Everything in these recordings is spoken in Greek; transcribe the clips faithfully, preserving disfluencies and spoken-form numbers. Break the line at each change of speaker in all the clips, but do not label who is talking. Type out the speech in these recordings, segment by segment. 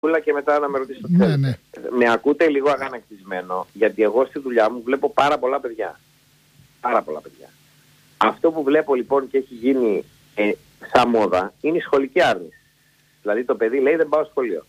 και μετά να με ρωτήσετε.
Ναι, ναι.
Με ακούτε λίγο αγανακτισμένο, γιατί εγώ στη δουλειά μου βλέπω πάρα πολλά παιδιά. Πάρα πολλά παιδιά. Αυτό που βλέπω λοιπόν και έχει γίνει ε, σαν μόδα είναι η σχολική άρνηση. Δηλαδή το παιδί λέει δεν πάω σχολείο.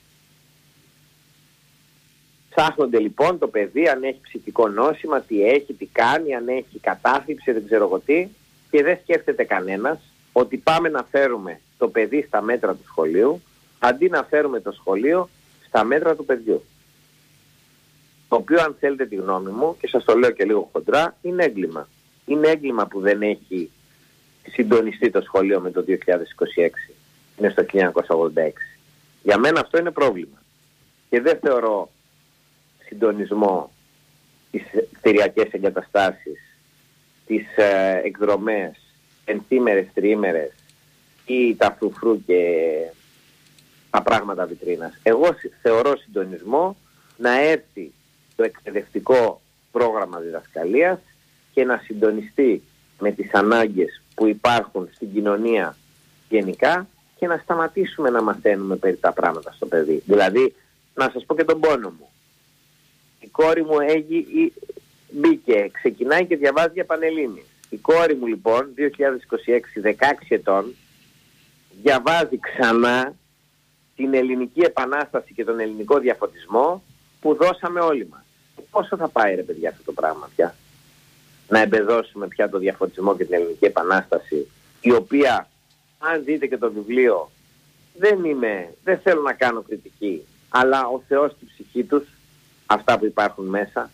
Ψάχνονται λοιπόν το παιδί αν έχει ψυχικό νόσημα, τι έχει, τι κάνει, αν έχει κατάθλιψη, δεν ξέρω εγώ τι, και δεν σκέφτεται κανένας ότι πάμε να φέρουμε το παιδί στα μέτρα του σχολείου αντί να φέρουμε το σχολείο στα μέτρα του παιδιού. Το οποίο, αν θέλετε τη γνώμη μου, και σας το λέω και λίγο χοντρά, είναι έγκλημα. Είναι έγκλημα που δεν έχει συντονιστεί το σχολείο με το δύο χιλιάδες είκοσι έξι. Είναι στο χίλια εννιακόσια ογδόντα έξι. Για μένα αυτό είναι πρόβλημα. Και δεν θεωρώ συντονισμό τις κτηριακές εγκαταστάσεις, τις ε, εκδρομές, ενθήμερες, τριήμερες ή τα φρουφρού και τα πράγματα βιτρίνας. Εγώ θεωρώ συντονισμό να έρθει το εκπαιδευτικό πρόγραμμα διδασκαλίας και να συντονιστεί με τις ανάγκες που υπάρχουν στην κοινωνία γενικά και να σταματήσουμε να μαθαίνουμε περί τα πράγματα στο παιδί. Δηλαδή, να σας πω και τον πόνο μου. Η κόρη μου έγι, μπήκε, ξεκινάει και διαβάζει για πανελλήνιες. Η κόρη μου λοιπόν, δύο χιλιάδες είκοσι έξι, δεκαέξι ετών, διαβάζει ξανά την ελληνική επανάσταση και τον ελληνικό διαφωτισμό που δώσαμε όλοι μας. Πόσο θα πάει ρε παιδιά αυτό το πράγμα πια? Να εμπεδώσουμε πια το διαφωτισμό και την ελληνική επανάσταση, η οποία, αν δείτε και το βιβλίο, δεν είμαι, δεν θέλω να κάνω κριτική, αλλά ο Θεός στη ψυχή τους, αυτά που υπάρχουν μέσα.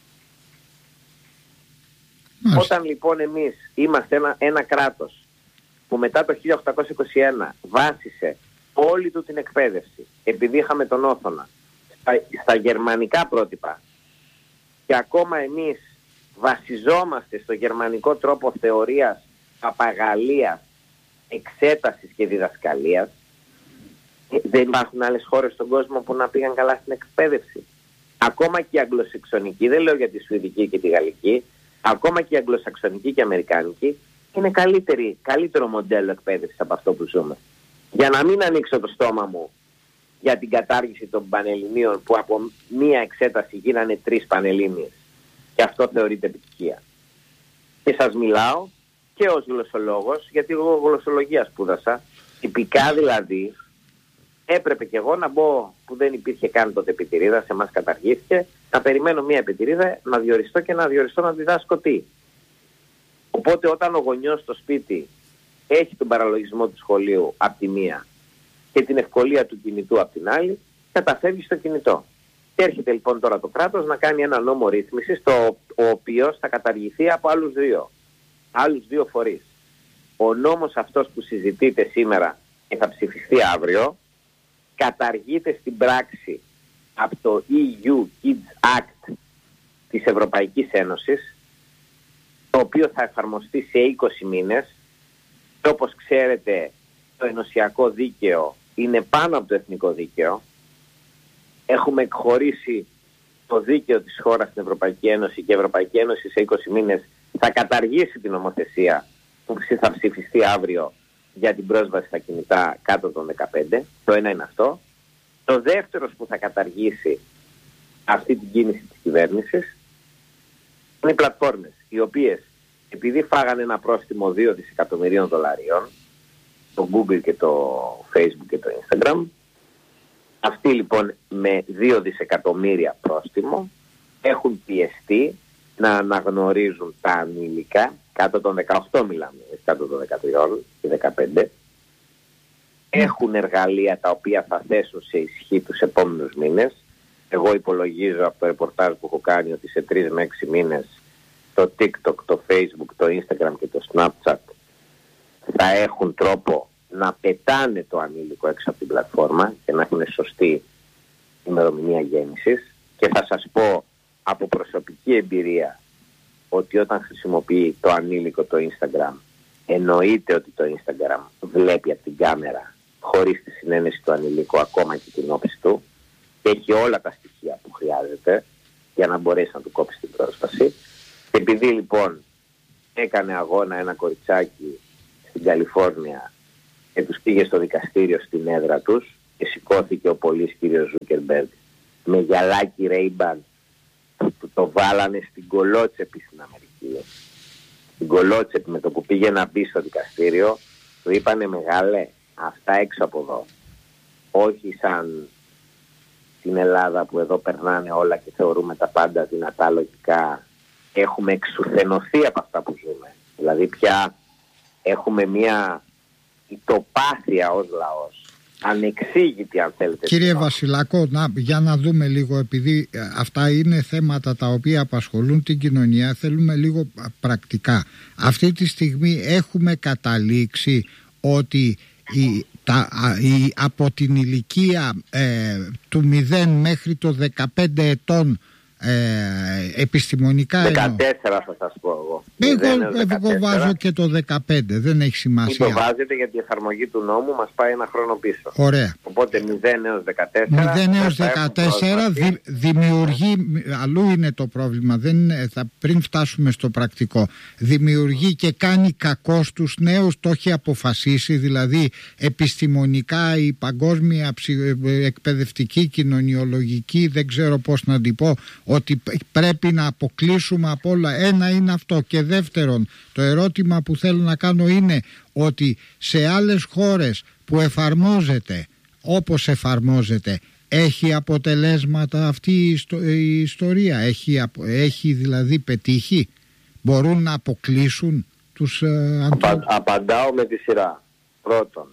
Μάλιστα. Όταν λοιπόν εμείς είμαστε ένα, ένα κράτος που μετά το χίλια οκτακόσια είκοσι ένα βάσισε όλη του την εκπαίδευση, επειδή είχαμε τον Όθωνα, στα, στα γερμανικά πρότυπα, και ακόμα εμείς βασιζόμαστε στο γερμανικό τρόπο θεωρίας, παπαγαλίας, εξέτασης και διδασκαλίας, δεν υπάρχουν άλλες χώρες στον κόσμο που να πήγαν καλά στην εκπαίδευση. Ακόμα και η αγγλοσαξονική, δεν λέω για τη σουηδική και τη γαλλική, ακόμα και η αγγλοσαξονική και η αμερικάνικη είναι καλύτερη, καλύτερο μοντέλο εκπαίδευσης από αυτό που ζούμε. Για να μην ανοίξω το στόμα μου για την κατάργηση των πανελληνίων που από μία εξέταση γίνανε τρεις πανελλήνιες και αυτό θεωρείται επιτυχία. Και σας μιλάω και ως γλωσσολόγος, γιατί εγώ γλωσσολογία σπούδασα, τυπικά δηλαδή έπρεπε και εγώ να μπω, που δεν υπήρχε καν τότε επιτηρίδα, σε μας καταργήθηκε, να περιμένω μία επιτηρίδα, να διοριστώ και να διοριστώ να διδάσκω τι. Οπότε όταν ο γονιός στο σπίτι έχει τον παραλογισμό του σχολείου από τη μία και την ευκολία του κινητού από την άλλη, καταφεύγει στο κινητό. Και έρχεται λοιπόν τώρα το κράτος να κάνει ένα νόμο ρύθμισης, το ο οποίος θα καταργηθεί από άλλους δύο, άλλους δύο φορείς. Ο νόμος αυτός που συζητείτε σήμερα και θα ψηφιστεί αύριο, καταργείται στην πράξη από το ι γιου Kids Act της Ευρωπαϊκής Ένωσης, το οποίο θα εφαρμοστεί σε είκοσι μήνες. Και όπως ξέρετε, το ενωσιακό δίκαιο είναι πάνω από το εθνικό δίκαιο. Έχουμε εκχωρήσει το δίκαιο της χώρας στην Ευρωπαϊκή Ένωση και η Ευρωπαϊκή Ένωση σε είκοσι μήνες θα καταργήσει την νομοθεσία που θα ψηφιστεί αύριο για την πρόσβαση στα κινητά κάτω των δεκαπέντε. Το ένα είναι αυτό. Το δεύτερο που θα καταργήσει αυτή την κίνηση της κυβέρνησης είναι οι πλατφόρμες, οι οποίες επειδή φάγανε ένα πρόστιμο δύο δισεκατομμυρίων δολαρίων, το Google και το Facebook και το Instagram, αυτοί λοιπόν με δύο δισεκατομμύρια πρόστιμο έχουν πιεστεί να αναγνωρίζουν τα ανήλικα, κάτω των δεκαοκτώ μιλάμε, κάτω των δεκατρία και δεκαπέντε, έχουν εργαλεία τα οποία θα θέσουν σε ισχύ τους επόμενους μήνες. Εγώ υπολογίζω από το ρεπορτάζ που έχω κάνει ότι σε τρεις με έξι μήνες το TikTok, το Facebook, το Instagram και το Snapchat θα έχουν τρόπο να πετάνε το ανήλικο έξω από την πλατφόρμα και να έχουν σωστή ημερομηνία γέννησης. Και θα σας πω από προσωπική εμπειρία ότι όταν χρησιμοποιεί το ανήλικο το Instagram, εννοείται ότι το Instagram βλέπει από την κάμερα χωρίς τη συνένεση του ανηλίκου ακόμα και την όψη του και έχει όλα τα στοιχεία που χρειάζεται για να μπορέσει να του κόψει την πρόσβαση. Και επειδή λοιπόν έκανε αγώνα ένα κοριτσάκι στην Καλιφόρνια και τους πήγε στο δικαστήριο στην έδρα τους και σηκώθηκε ο πολύς κύριος Ζούκερμπεργκ με γυαλάκι Ρέιμπαν που το βάλανε στην κολότσεπη στην Αμερική. Στην κολότσεπη, με το που πήγε να μπει στο δικαστήριο, του είπανε μεγάλε, αυτά έξω από εδώ. Όχι σαν στην Ελλάδα που εδώ περνάνε όλα και θεωρούμε τα πάντα δυνατά λογικά. Έχουμε εξουθενωθεί από αυτά που ζούμε. Δηλαδή πια έχουμε μια ητοπάθεια ως λαός. Ανεξήγητη, αν θέλετε.
Κύριε Βασιλάκο, να, για να δούμε λίγο, επειδή αυτά είναι θέματα τα οποία απασχολούν την κοινωνία, θέλουμε λίγο πρακτικά. Αυτή τη στιγμή έχουμε καταλήξει ότι η, τα, η, από την ηλικία ε, του μηδέν μέχρι το δεκαπέντε ετών Ε, επιστημονικά
δεκατέσσερα εννοώ. Θα σας πω εγώ.
Εγώ, εγώ βάζω και το δεκαπέντε, δεν έχει σημασία.
Μην το βάζετε γιατί η εφαρμογή του νόμου μας πάει ένα χρόνο πίσω.
Ωραία.
Οπότε μηδέν έως δεκατέσσερα.
μηδέν έως δεκατέσσερα δη, δημιουργεί, αλλού είναι το πρόβλημα, δεν είναι, θα, πριν φτάσουμε στο πρακτικό, δημιουργεί και κάνει κακό στους νέους, το έχει αποφασίσει, δηλαδή επιστημονικά η παγκόσμια εκπαιδευτική, κοινωνιολογική, δεν ξέρω πώς να την πω, ότι πρέπει να αποκλείσουμε από όλα. Ένα είναι αυτό. Και δεύτερον, το ερώτημα που θέλω να κάνω είναι ότι σε άλλες χώρες που εφαρμόζεται όπως εφαρμόζεται, έχει αποτελέσματα αυτή η, ιστο, η ιστορία, έχει, έχει δηλαδή πετύχει, μπορούν να αποκλείσουν τους ε, ανθρώπους.
Απα, απαντάω με τη σειρά. Πρώτον,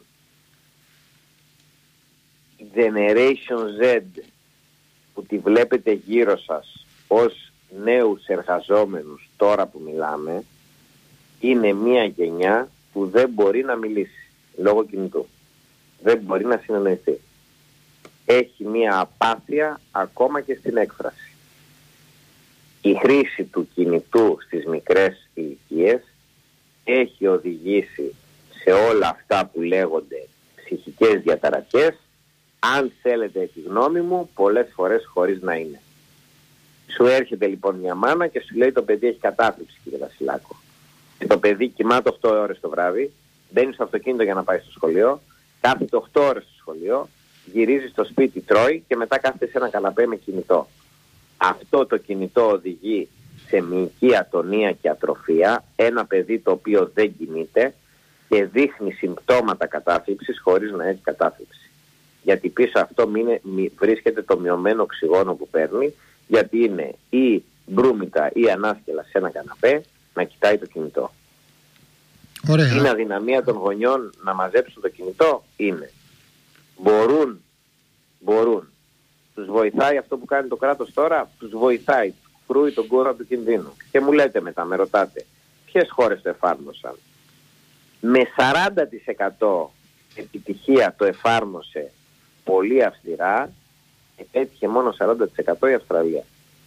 Generation Z που τη βλέπετε γύρω σας ως νέους εργαζόμενους τώρα που μιλάμε, είναι μια γενιά που δεν μπορεί να μιλήσει λόγω κινητού. Δεν μπορεί να συνεννοηθεί. Έχει μια απάθεια ακόμα και στην έκφραση. Η χρήση του κινητού στις μικρές ηλικίες έχει οδηγήσει σε όλα αυτά που λέγονται ψυχικές διαταραχές, αν θέλετε τη γνώμη μου, πολλές φορές χωρίς να είναι. Σου έρχεται λοιπόν μια μάνα και σου λέει το παιδί έχει κατάθλιψη, κύριε Βασιλάκο. Και το παιδί κοιμάται οκτώ ώρες το βράδυ, μπαίνει στο αυτοκίνητο για να πάει στο σχολείο, κάθεται οκτώ ώρες στο σχολείο, γυρίζει στο σπίτι, τρώει και μετά κάθεται σε ένα καναπέ με κινητό. Αυτό το κινητό οδηγεί σε μυϊκή ατονία και ατροφία, ένα παιδί το οποίο δεν κινείται και δείχνει συμπτώματα κατάθλιψης χωρίς να έχει κατάθλιψη. Γιατί πίσω αυτό μήνε, μη, βρίσκεται το μειωμένο οξυγόνο που παίρνει, γιατί είναι ή μπρούμητα ή ανάσκελα σε ένα καναπέ να κοιτάει το κινητό.
Ωραία.
Είναι αδυναμία των γονιών να μαζέψουν το κινητό? Είναι. Μπορούν, μπορούν. Τους βοηθάει αυτό που κάνει το κράτος τώρα? Τους βοηθάει. Κρούει τον κούρα του κινδύνου. Και μου λέτε μετά, με ρωτάτε, ποιες χώρες το εφάρμοσαν? Με σαράντα τοις εκατό επιτυχία το εφάρμοσε πολύ αυστηρά, επέτυχε μόνο σαράντα τοις εκατό η Αυστραλία.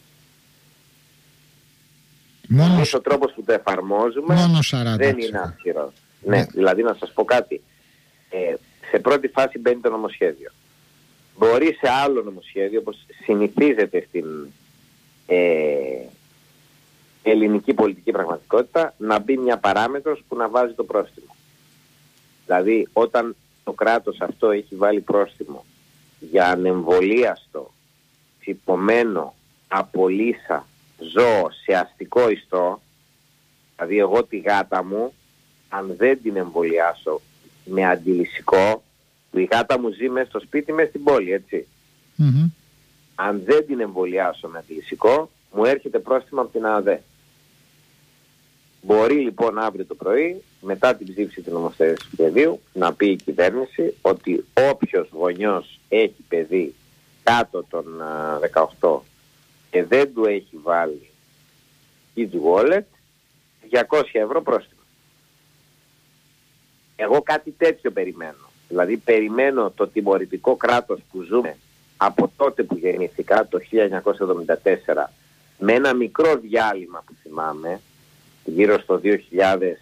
Μόνος... Ο τρόπος που το εφαρμόζουμε δεν είναι αυστηρός. Ναι. ναι, δηλαδή να σας πω κάτι. Ε, σε πρώτη φάση μπαίνει το νομοσχέδιο. Μπορεί σε άλλο νομοσχέδιο, όπως συνηθίζεται στην ε, ελληνική πολιτική πραγματικότητα, να μπει μια παράμετρος που να βάζει το πρόστιμο. Δηλαδή όταν το κράτος αυτό έχει βάλει πρόστιμο για ανεμβολίαστο, τσιπωμένο, απολύσα ζώο σε αστικό ιστό, δηλαδή εγώ τη γάτα μου, αν δεν την εμβολιάσω με αντιλυσικό, η γάτα μου ζει μέσα στο σπίτι, μέσα στην πόλη, έτσι. Mm-hmm. Αν δεν την εμβολιάσω με αντιλυσικό, μου έρχεται πρόστιμο από την ΑΔΕ. Μπορεί λοιπόν αύριο το πρωί, μετά την ψήφιση του νομοθέτησης του παιδίου, να πει η κυβέρνηση ότι όποιος γονιός έχει παιδί κάτω των uh, δεκαοκτώ και δεν του έχει βάλει kids wallet, διακόσια ευρώ πρόστιμο. Εγώ κάτι τέτοιο περιμένω. Δηλαδή περιμένω το τιμωρητικό κράτος που ζούμε από τότε που γεννήθηκα, το χίλια εννιακόσια εβδομήντα τέσσερα, με ένα μικρό διάλειμμα που θυμάμαι, γύρω στο δύο χιλιάδες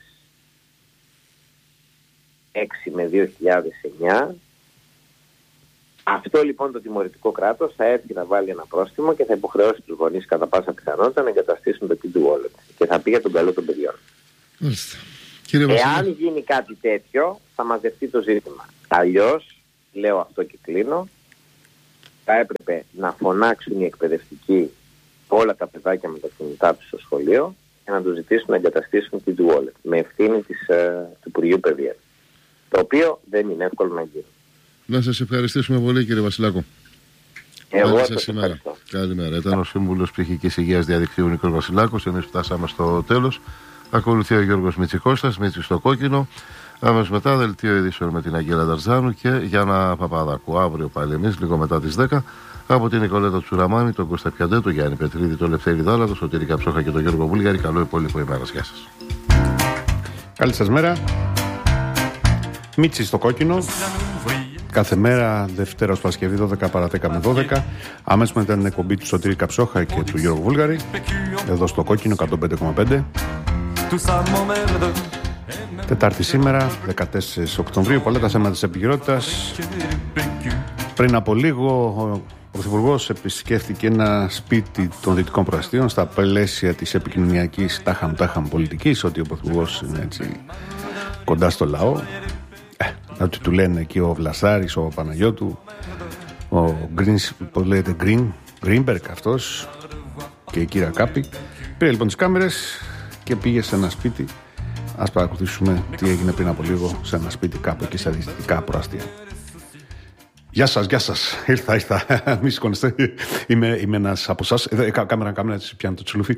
έξι με δύο χιλιάδες εννιά. Αυτό λοιπόν το τιμωρητικό κράτος θα έρθει να βάλει ένα πρόστιμο και θα υποχρεώσει τους γονείς κατά πάσα πιθανότητα να εγκαταστήσουν το kids wallet και θα πει για τον καλό των παιδιών. Εάν γίνει κάτι τέτοιο θα μαζευτεί το ζήτημα. Αλλιώς λέω αυτό και κλείνω, θα έπρεπε να φωνάξουν οι εκπαιδευτικοί όλα τα παιδάκια με τα κινητά τους στο σχολείο και να τους ζητήσουν να εγκαταστήσουν την Wallet με ευθύνη της, ε, του Υπουργείου Παιδείας. Το οποίο δεν είναι εύκολο να γίνει.
Να σας ευχαριστήσουμε πολύ, κύριε Βασιλάκο.
Εγώ σας ευχαριστώ.
Καλημέρα. Ήταν ο Σύμβουλος Ψυχικής Υγείας Διαδικτύου Νίκος Βασιλάκος. Εμείς φτάσαμε στο τέλος. Ακολουθεί ο Γιώργος Μητσικώστας, Μίτσης στο κόκκινο. Αμέσως μετά δελτίο ειδήσεων με την Αγγέλα Νταρζάνου και Γιάννα Παπαδάκου. Αύριο πάλι εμείς, λίγο μετά τις δέκα. Από την Νικολέτα Τσουραμάνη, τον Κώστα Πιαντέ, τον Γιάννη Πετρίδη, τον Λευτέρη Δάλα, τον Σωτήρη Καψόχα και τον Γιώργο Βούλγαρη. Καλό υπόλοιπο ημέρα. Γεια σας.
Καλή σας μέρα. Μίτσι στο κόκκινο. Κάθε μέρα, Δευτέρα ως Παρασκευή, δώδεκα παρά δέκα με δώδεκα. Αμέσως μετά την εκπομπή του Σωτήρη Καψόχα και του Γιώργου Βούλγαρη. Εδώ στο κόκκινο εκατόν πέντε κόμμα πέντε. Τετάρτη σήμερα, δεκατέσσερις Οκτωβρίου. Πολλά τα θέματα της επικαιρότητας. Πριν από λίγο, ο Πρωθυπουργός επισκέφθηκε ένα σπίτι των Δυτικών Προαστίων στα πλαίσια της επικοινωνιακής τάχαμ τάχαμ πολιτικής, ότι ο Πρωθυπουργός είναι έτσι κοντά στο λαό. Ε, να του, του λένε εκεί ο Βλασάρης, ο Παναγιώτου, ο Γκρίνς, πώς λέγεται, Γκριν, Γκρίνμπερκ αυτός και η κύρα Κάπη. Πήρε λοιπόν τις κάμερες και πήγε σε ένα σπίτι. Ας παρακολουθήσουμε τι έγινε πριν από λίγο σε ένα σπίτι κάπου εκεί στα Δυτικά Προαστία. Γεια σας, γεια σας. Ήρθα, ήρθα. Μη σηκώνεστε. Είμαι, είμαι ένας από εσάς. Εδώ, κάμερα, κάμερα, έτσι πιάνω το τσουλούφι.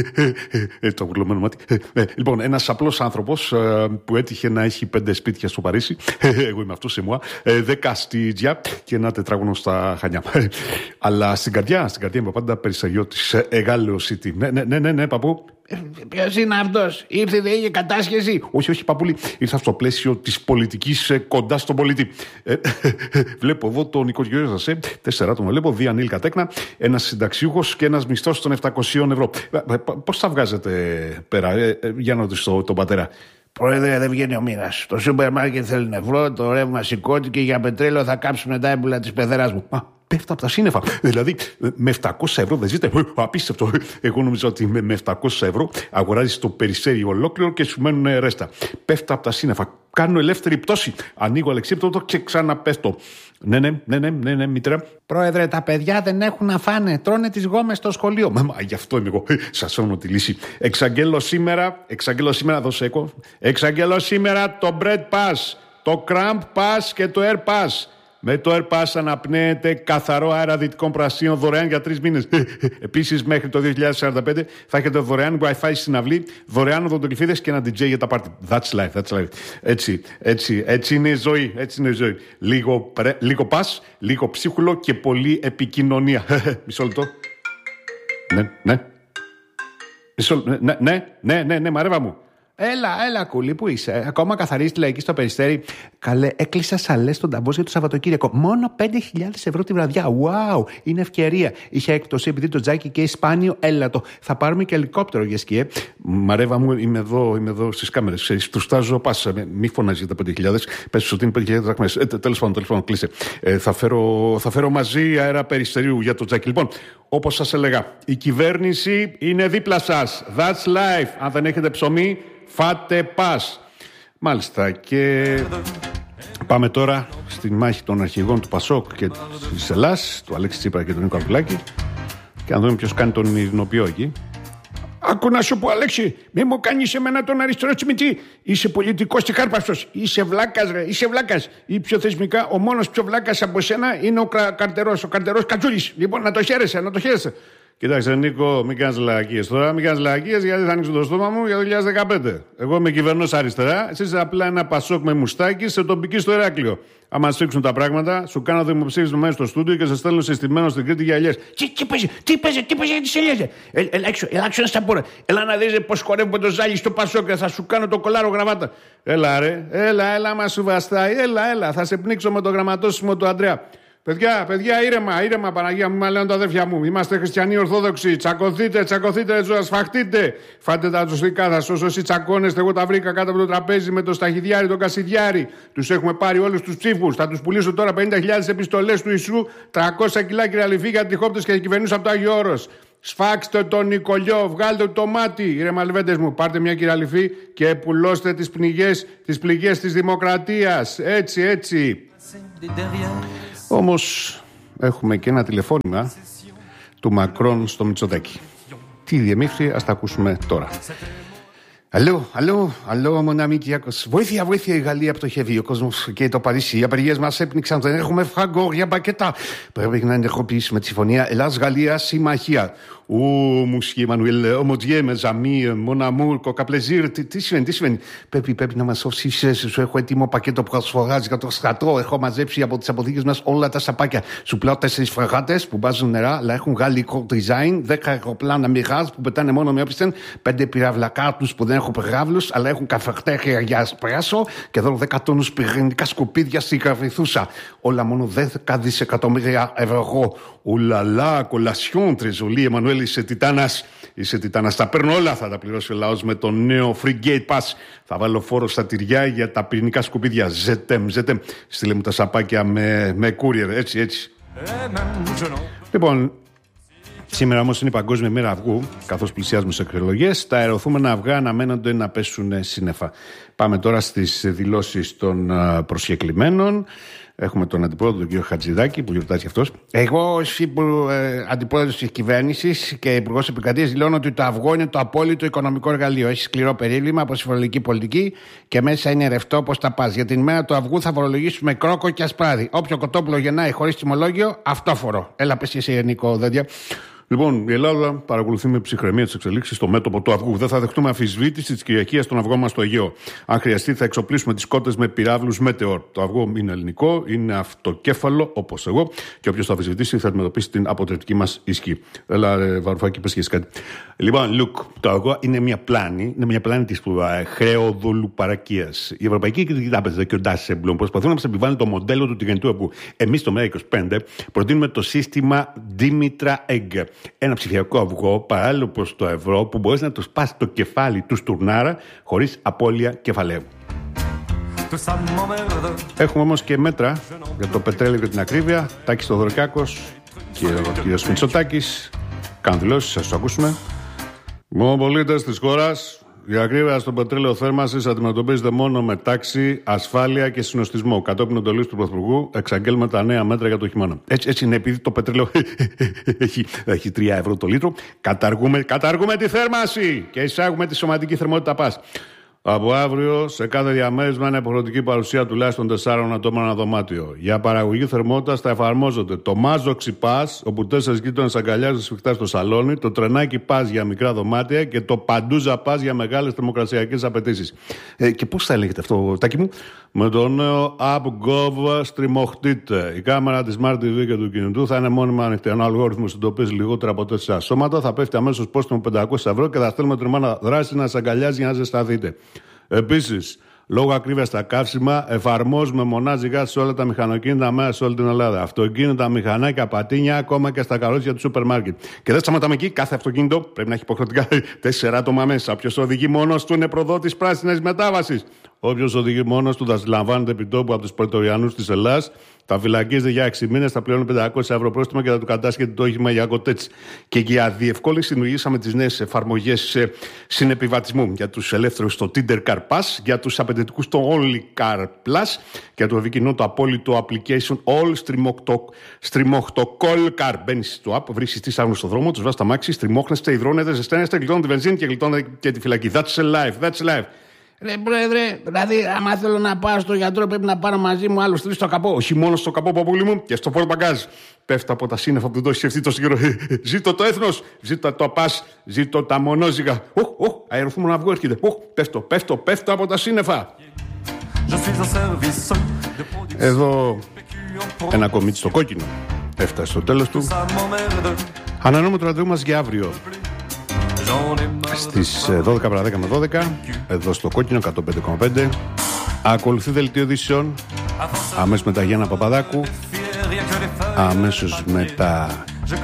Το βουρλωμένο μάτι. Λοιπόν, ένας απλός άνθρωπος που έτυχε να έχει πέντε σπίτια στο Παρίσι. Εγώ είμαι αυτός, είμαι εγώ. Δέκα στη Τζιά και ένα τετράγωνο στα Χανιά. Αλλά στην καρδιά, στην καρδιά είμαι πάντα περισαγιώτης. Εγάλεο City. Ναι, ναι, ναι, ναι, ναι, παππού.
Ποιος είναι αυτός, ήρθε, δεν είχε κατάσχεση?
Όχι, όχι, παππούλη. Ήρθα στο πλαίσιο της πολιτικής κοντά στον πολίτη. Ε, βλέπω εδώ τον Νικογιώργο Ζασέ, τέσσερα άτομα βλέπω, δύο ανήλικα τέκνα, ένας συνταξιούχος και ένας μισθός των επτακόσια ευρώ. Πώς θα βγάζετε πέρα, ε, ε, για να ρωτήσω τον πατέρα.
Πρόεδρε, δεν βγαίνει ο μήνας. Το σούπερ μάρκετ θέλει νευρό, το ρεύμα σηκώθηκε, για πετρέλαιο θα κάψουν τα έμπουλα της πεθεράς μου.
Α, πέφτω από τα σύννεφα. Δηλαδή, με επτακόσια ευρώ δεν ζείτε. Απίστευτο. Εγώ νομίζω ότι με επτακόσια ευρώ αγοράζεις το Περιστέρι ολόκληρο και σου μένουν ρέστα. Πέφτω από τα σύννεφα. Κάνω ελεύθερη πτώση. Ανοίγω αλεξίπτωτο και ξαναπέφτω. Ναι, ναι, ναι, ναι, ναι, ναι, μήτρα.
Πρόεδρε, τα παιδιά δεν έχουν να φάνε. Τρώνε τις γόμες στο σχολείο.
Μα, μα γι' αυτό είμαι εγώ. Σας φέρνω τη λύση. Εξαγγέλω σήμερα, εξαγγέλω σήμερα, δώσε έκο. Εξαγγέλω σήμερα το Bread Pass, το Cramp Pass και το Air Pass. Με το Air Pass αναπνέεται καθαρό αέρα Δυτικών Προαστίων δωρεάν για τρεις μήνες. Επίσης, μέχρι το δύο χιλιάδες σαράντα πέντε θα έχετε δωρεάν Wi-Fi στην αυλή, δωρεάν οδοντολιφίδες και ένα ντι τζέι για τα πάρτι. That's life, that's life. Έτσι, έτσι, έτσι είναι η ζωή. Έτσι είναι η ζωή. Λίγο, πρε, λίγο pass, λίγο ψίχουλο και πολλή επικοινωνία. Μισό λεπτό. Ναι, ναι. Μισό λεπτό. Ναι, ναι, ναι, ναι, ναι, μαρέβα μου.
Έλα, έλα, κούλη, πού είσαι? Ακόμα καθαρίζει τη λαϊκή στο Περιστέρι? Καλέ, έκλεισα σαλές στον ταμπός για το Σαββατοκύριακο. Μόνο πέντε χιλιάδες ευρώ τη βραδιά. Wow, είναι ευκαιρία. Είχε έκπτωση επειδή το τζάκι και σπάνιο έλατο. Θα πάρουμε και ελικόπτερο για σκιέ.
Μαρέβα μου, είμαι εδώ, είμαι εδώ στις κάμερες. Του στάζω πάσα. Μη φωνάζει για τα πέντε χιλιάδες. Πες ότι είναι πέντε χιλιάδες δραχμές. Ε, τέλος πάντων, τέλος πάντων, κλείσε. Ε, θα, φέρω, θα φέρω μαζί αέρα Περιστερίου για το τζάκι. Λοιπόν, όπως σας έλεγα, η κυβέρνηση είναι δίπλα σας. That's life. Αν δεν έχετε ψωμί, φάτε πας. Μάλιστα, και πάμε τώρα στη μάχη των αρχηγών του Πασόκ και της Ελλάς, του Αλέξη Τσίπρα και του Νίκο Αρκουλάκη, και να δούμε ποιος κάνει τον ειρηνοποιό εκεί.
Άκου να σου πω, Αλέξη, μη μου κάνεις εμένα τον αριστερό τσιμιτή. Είσαι πολιτικός και κάρπαστος. Είσαι βλάκας, ρε, είσαι βλάκας. Ή πιο θεσμικά, ο μόνος πιο βλάκας από σένα είναι ο καρτερός, ο καρτερός Κατσούλης. Λοιπόν, να το χαίρεσαι, να το χαίρεσαι.
Κοιτάξτε, Νίκο, μην κάνεις λαγακίες τώρα, μην κάνεις λαγακίες γιατί θα ανοίξω το στόμα μου για το δύο χιλιάδες δεκαπέντε. Εγώ είμαι κυβερνός αριστερά, εσύ είσαι απλά ένα Πασόκ με μουστάκι σε τοπική στο Ηράκλειο. Άμα σφίξουν τα πράγματα, σου κάνω δημοψήφισμα μέσα στο στούντιο και σε στέλνω συστημένο στην Κρήτη για ελιές.
Τι, τι παίζει, τι παίζει, τι παίζει για τις ελιές. Έλα έξω, έλα έξω να στα πω. Έλα να δεις πως χορεύουμε το ζάλι στο Πασόκ και θα σου κάνω το κολάρο γραβάτα.
Έλα ρε, έλα, έλα, μα σου βαστάει, έλα, έλα, θα σε πνίξω με το γραμματόσημο του Αντρέα. Παιδιά, παιδιά, ήρεμα, ήρεμα, Παναγία μου, μα λένε τα αδέρφια μου. Είμαστε χριστιανοί Ορθόδοξοι. Τσακωθείτε, τσακωθείτε, ζωή, σφαχτείτε. Φάτε τα τζουστικά, θα σώσω. Όσοι τσακώνεστε, εγώ τα βρήκα κάτω από το τραπέζι με το σταχυδιάρι, τον Κασιδιάρι. Τους έχουμε πάρει όλους τους ψήφους. Θα τους πουλήσω τώρα πενήντα χιλιάδες επιστολές του Ιησού, τριακόσια κιλά κυραλιφή για τυχόπτες και κυβερνούς από το Άγιο Όρος. Σφάξτε τον Νικολιό, βγάλτε το μάτι. Ρε μαλβέντες μου, πάρτε μια κυραλιφή και πουλώστε τις πληγές, τις πληγές της δημοκρατίας. Έτσι, έτσι.
Όμως έχουμε και ένα τηλεφώνημα του Μακρόν στο Μητσοτάκη. Τι διεμήφθη, ας τα ακούσουμε τώρα. Αλλού, αλλού, αλλού, μονάμι Κυριάκος. Βοήθεια, βοήθεια, η Γαλλία πτωχεύει. Ο κόσμος και το Παρίσι. Οι απεργίες μας έπνιξαν. Δεν έχουμε φραγκόρια πακέτα. Πρέπει να ενεργοποιήσουμε τη συμφωνία Ελλάς-Γαλλία συμμαχία. Ω, μουσχή Εμμανουέλ, ομοδιέ, με ζαμί, μοναμούρ, κοκαπλεζίρ. Τι συμβαίνει, τι συμβαίνει. Πρέπει, πρέπει να μας σώσει. Σου έχω έτοιμο πακέτο προσφοράς για το στρατό. Έχω μαζέψει από τις αποθήκες μας όλα τα σαπάκια. Σου πλάω τέσσερις φρεγάτες που μπάζουν νερά, αλλά έχουν γαλλικό design. Δέκα αεροπλάνα Mirage που πετάνε μόνο με όπισθεν. Πέντε πυραυλακάρτους που δεν έχουν πυράβλους, αλλά έχουν καφετέρια για εσπρέσο. Και εδώ δέκα τόνους πυρηνικά σκουπίδια στη Καρβιθούσα. Όλα μόνο δέκα δισεκατομμύρια ευρώ. Ουλαλά, κολασιόν, τρεζολί, Εμμανουέλ. Είσαι τιτάνας, είσαι τιτάνας. Τα παίρνω όλα, θα τα πληρώσει ο λαός με το νέο Free Gate Pass. Θα βάλω φόρο στα τυριά για τα πυρηνικά σκουπίδια. Ζετέμ, ζετέμ. Στείλε μου τα σαπάκια με, με courier, έτσι, έτσι. Λοιπόν, σήμερα όμως είναι η Παγκόσμια Μέρα Αυγού, καθώς πλησιάζουμε σε εκλογές. Τα αεροθούμενα αυγά αναμένονται να πέσουν σύννεφα. Πάμε τώρα στις δηλώσεις των προσκεκλημένων. Έχουμε τον αντιπρόεδρο, τον κύριο Χατζηδάκη, που γιορτάζει αυτός. Εγώ, ως ε, αντιπρόεδρος της κυβέρνησης και υπουργός επικρατείας, δηλώνω ότι το αυγό είναι το απόλυτο οικονομικό εργαλείο. Έχει σκληρό περίλημμα από τη φορολογική πολιτική και μέσα είναι ρευστό όπως τα πας. Για την ημέρα του αυγού θα φορολογήσουμε κρόκο και ασπράδι. Όποιο κοτόπουλο γεννάει χωρίς τιμολόγιο, αυτόφορο. Έλα, πες εσύ, Νικό Δέντια. Λοιπόν, η Ελλάδα παρακολουθεί με ψυχραιμία τις εξελίξεις στο μέτωπο του αυγού. Δεν θα δεχτούμε αμφισβήτηση της κυριαρχίας των αυγών μας στο Αιγαίο. Αν χρειαστεί, θα εξοπλίσουμε τις κότες με πυράβλους Μέτεορ. Το αυγό είναι ελληνικό, είναι αυτοκέφαλο, όπως εγώ, και όποιος το αμφισβητήσει θα αντιμετωπίσει την αποτρεπτική μας ισχύ. Έλα, ρε, Βαρουφάκη, πες και εσύ κάτι. Λοιπόν, Λουκ, το αυγό είναι μια πλάνη, είναι μια πλάνη της χρεοδολουπαρακίας. Η Ευρωπαϊκή Κεντρική Τράπεζα και ο Ντάσεμπλουμ προσπαθούν να μας επιβάλλουν το μοντέλο του τηγανιτού αυγού. Εμείς στο ΜΕΡΑ είκοσι πέντε προτείνουμε το σύστημα Δήμητρα Egg. Ένα ψηφιακό αυγό παράλληλο προς το ευρώ που μπορείς να το σπάσει το κεφάλι του στουρνάρα χωρίς απώλεια κεφαλαίου. Έχουμε όμως και μέτρα για το πετρέλαιο και την ακρίβεια. Τάκης Θεοδωρικάκος και ο κ. Μητσοτάκης κάνουν δηλώσεις, σας το ακούσουμε. Μόνο πολίτες της χώρας. Η ακρίβεια στο πετρέλαιο θέρμανσης αντιμετωπίζεται μόνο με τάξη, ασφάλεια και συνοστισμό. Κατόπιν εντολής του Πρωθυπουργού, εξαγγέλουμε τα νέα μέτρα για το χειμώνα. Έτσι, έτσι είναι, επειδή το πετρέλαιο έχει, έχει τρία ευρώ το λίτρο. Καταργούμε, καταργούμε τη θέρμανση και εισάγουμε τη σωματική θερμότητα πας. Από αύριο, σε κάθε διαμέρισμα είναι υποχρεωτική παρουσία τουλάχιστον τεσσάρων ατόμων ανά δωμάτιο. Για παραγωγή θερμότητας θα εφαρμόζονται το Μάζοξι Πας, όπου τέσσερις γείτονες αγκαλιάζονται σφιχτά στο σαλόνι, το Τρενάκι Πας για μικρά δωμάτια και το Παντούζα Πας για μεγάλες θερμοκρασιακές απαιτήσεις. Ε, και πώς θα έλεγεται αυτό, Τάκη μου? Με το νέο AppGov στριμωχτείτε. Η κάμερα της Smart τι βι και του κινητού θα είναι μόνιμα ανοιχτή. Ένα αλγόριθμο συντοπίζει λιγότερα από τέσσερα σώματα, θα πέφτει αμέσως πόστο με πεντακόσια ευρώ και θα στέλνουμε την ομάδα δράση να σας αγκαλιάζει για να ζεσταθείτε. Επίσης, λόγω ακρίβειας στα καύσιμα, εφαρμόζουμε μονάζι γκάζ σε όλα τα μηχανοκίνητα μέσα σε όλη την Ελλάδα. Αυτοκίνητα, μηχανάκια, πατίνια, ακόμα και στα καρότσια του σούπερ μάρκετ. Και δεν σταματάμε εκεί. Κάθε αυτοκίνητο πρέπει να έχει υποχρεωτικά τέσσερα άτομα μέσα. Όποιος οδηγεί μόνος του είναι προδότης πράσινης μετάβασης. Όποιος οδηγεί μόνος του θα συλλαμβάνεται επιτόπου από τους πρετοριανούς της Ελλάδας. Θα φυλακίζεται για έξι μήνες, θα πληρώνει πεντακόσια ευρώ πρόστιμο και θα του κατάσχεται το όχημα για κοτέτσι. Και για διευκόλυνση δημιουργήσαμε τις νέες εφαρμογές συνεπιβατισμού για τους ελεύθερους στο Tinder Car Pass, για τους απαιτητικούς το Only Car Plus, για το ευκοινό το απόλυτο application All Στριμώχτο Call Car. Μπαίνεις στο app, βρίσκεις τι άγνωστο στο δρόμο, τους βάζεις τα μάξι, στριμώχνεστε, υδρώνετε, ζεσταίνεστε, γλιτώνετε τη βενζίνη και γλιτώνετε και τη φυλακή. That's life, that's life.
Ρε πρόεδρε, δηλαδή άμα θέλω να πάω στο γιατρό πρέπει να πάρω μαζί μου άλλους τρεις στο καπό.
Όχι μόνο στο καπό, παππούλη μου, και στο πόρτ μπαγκάζ. Πέφτω από τα σύννεφα που δεν το έχει σκεφτεί τόσο καιρό. Ζήτω το έθνος, ζήτω το πας, ζήτω τα μονόζυγα. Οχ, οχ, αεροφούμενο αυγό έρχεται. Οχ, πέφτω, πέφτω, πέφτω από τα σύννεφα. Εδώ ένα κομίτσι στο κόκκινο έφτασε στο τέλος του. Ανανεώνουμε το ραντεβού μας για αύριο στις δώδεκα παρά δέκα με δώδεκα, εδώ στο κόκκινο εκατόν πέντε κόμμα πέντε. Ακολουθεί δελτίο ειδήσεων, αμέσως μετά Γιάννα Παπαδάκου, αμέσως μετά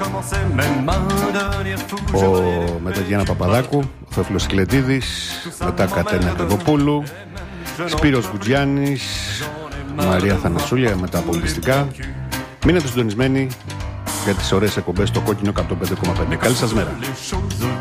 ο μετά Γιάννα Παπαδάκου, ο Θεόφιλος Σκλετίδης, μετά Κατέρινα Πεδοπούλου, Σπύρος Γκουτζιάννης, Μαρία Θανασούλια με τα πολιτιστικά. Μείνετε συντονισμένοι για τις ωραίες εκπομπές στο κόκκινο εκατόν πέντε κόμμα πέντε. Καλή σας μέρα.